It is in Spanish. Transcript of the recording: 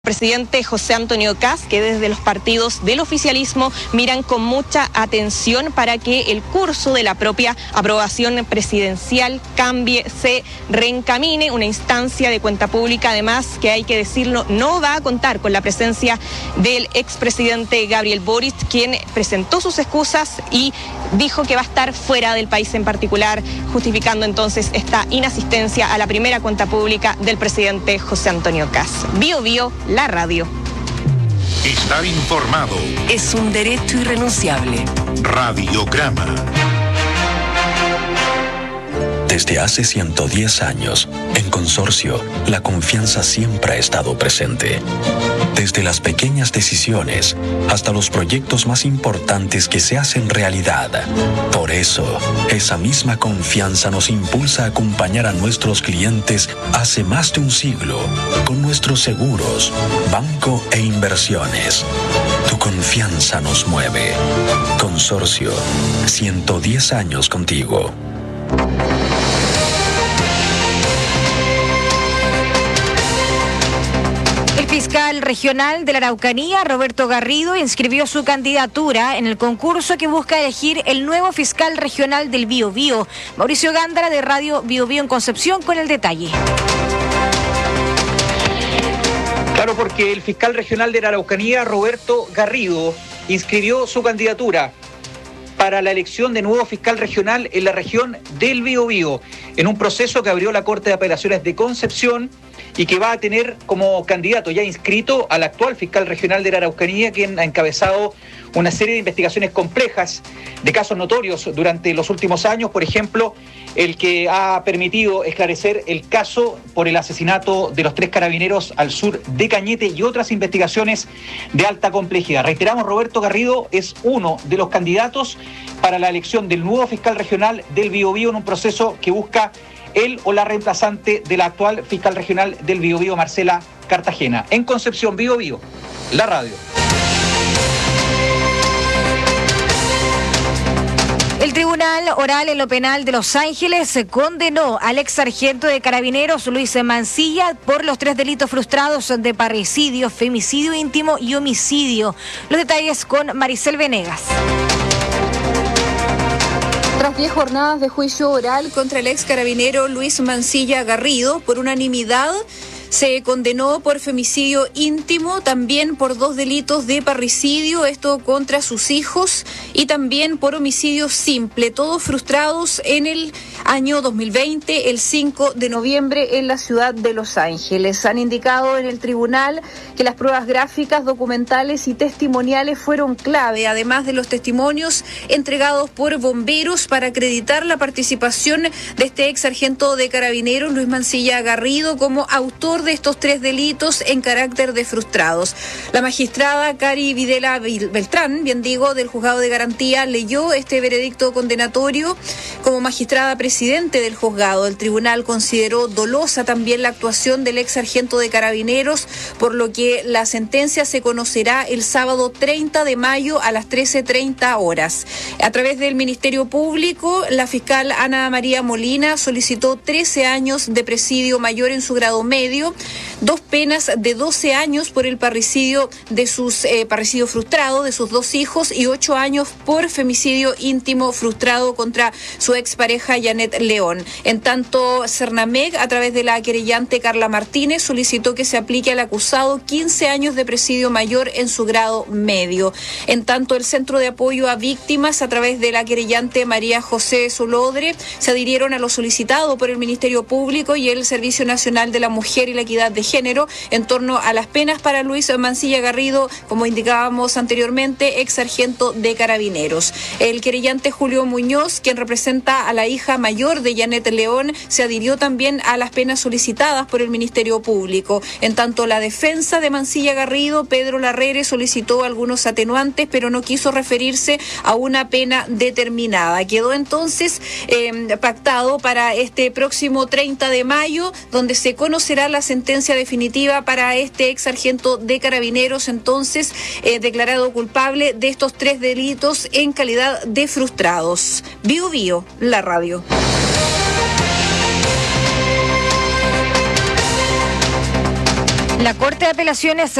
Presidente José Antonio Kast, que desde los partidos del oficialismo miran con mucha atención para que el curso de la propia aprobación presidencial cambie, se reencamine. Una instancia de cuenta pública, además, que hay que decirlo, no va a contar con la presencia del expresidente Gabriel Boric, quien presentó sus excusas y dijo que va a estar fuera del país en particular, justificando entonces esta inasistencia a la primera cuenta pública del presidente José Antonio Kast. Bio Bio, la radio. Estar informado es un derecho irrenunciable. Radiograma. Desde hace 110 años, en Consorcio, la confianza siempre ha estado presente. Desde las pequeñas decisiones hasta los proyectos más importantes que se hacen realidad. Por eso, esa misma confianza nos impulsa a acompañar a nuestros clientes hace más de un siglo con nuestros seguros, banco e inversiones. Tu confianza nos mueve. Consorcio, 110 años contigo. El fiscal regional de la Araucanía, Roberto Garrido, inscribió su candidatura en el concurso que busca elegir el nuevo fiscal regional del Bio Bio. Mauricio Gándara, de Radio Bio Bio en Concepción, con el detalle. Claro, porque el fiscal regional de la Araucanía, Roberto Garrido, inscribió su candidatura para la elección de nuevo fiscal regional en la región del Bio Bio, en un proceso que abrió la Corte de Apelaciones de Concepción y que va a tener como candidato ya inscrito al actual fiscal regional de la Araucanía, quien ha encabezado una serie de investigaciones complejas de casos notorios durante los últimos años, por ejemplo, el que ha permitido esclarecer el caso por el asesinato de los 3 carabineros al sur de Cañete y otras investigaciones de alta complejidad. Reiteramos, Roberto Garrido es uno de los candidatos para la elección del nuevo fiscal regional del Bio Bio en un proceso que busca él o la reemplazante de la actual fiscal regional del Bio Bio, Marcela Cartagena. En Concepción, Bio Bio, la radio. El Tribunal Oral en lo Penal de Los Ángeles condenó al ex sargento de Carabineros Luis Mancilla por los 3 delitos frustrados de parricidio, femicidio íntimo y homicidio. Los detalles con Maricel Venegas. Tras 10 jornadas de juicio oral contra el ex carabinero Luis Mancilla Garrido, por unanimidad se condenó por femicidio íntimo, también por 2 delitos de parricidio, esto contra sus hijos, y también por homicidio simple, todos frustrados en el año 2020, el 5 de noviembre, en la ciudad de Los Ángeles. Han indicado en el tribunal que las pruebas gráficas, documentales y testimoniales fueron clave, además de los testimonios entregados por bomberos para acreditar la participación de este ex sargento de Carabineros, Luis Mancilla Garrido, como autor de estos 3 delitos en carácter de frustrados. La magistrada Cari Videla Beltrán, del Juzgado de Garantía, leyó este veredicto condenatorio. Como magistrada presidente del juzgado, el tribunal consideró dolosa también la actuación del ex sargento de Carabineros, por lo que la sentencia se conocerá el sábado 30 de mayo a las 13:30 horas. A través del Ministerio Público, la fiscal Ana María Molina solicitó 13 años de presidio mayor en su grado medio, 2 penas de 12 años por el parricidio de sus parricidio frustrado de sus 2 hijos y 8 años por femicidio íntimo frustrado contra su expareja Janet León. En tanto, Cernameg, a través de la querellante Carla Martínez, solicitó que se aplique al acusado 15 años de presidio mayor en su grado medio. En tanto, el Centro de Apoyo a Víctimas, a través de la querellante María José Solodre, se adhirieron a lo solicitado por el Ministerio Público y el Servicio Nacional de la Mujer y la Equidad de Género en torno a las penas para Luis Mancilla Garrido, como indicábamos anteriormente, ex sargento de Carabineros. El querellante Julio Muñoz, quien representa a la hija mayor de Janet León, se adhirió también a las penas solicitadas por el Ministerio Público. En tanto, la defensa de Mancilla Garrido, Pedro Larrere, solicitó algunos atenuantes, pero no quiso referirse a una pena determinada. Quedó entonces pactado para este próximo 30 de mayo, donde se conocerá la sentencia definitiva para este ex sargento de Carabineros, entonces declarado culpable de estos 3 delitos en calidad de frustrados. Bio Bio, la radio. La Corte de Apelaciones